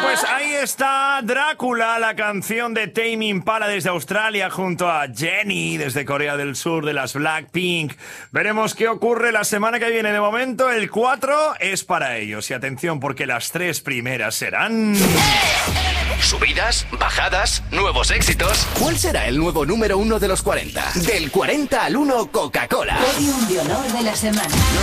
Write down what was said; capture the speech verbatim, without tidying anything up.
Pues ahí está Drácula, la canción de Tame Impala desde Australia junto a Jennie desde Corea del Sur de las Blackpink. Veremos qué ocurre la semana que viene. De momento el cuatro es para ellos. Y atención porque las tres primeras serán... Subidas, bajadas, nuevos éxitos. ¿Cuál será el nuevo número uno de los cuarenta? Del cuarenta al uno, Coca-Cola. Podium de honor de la semana.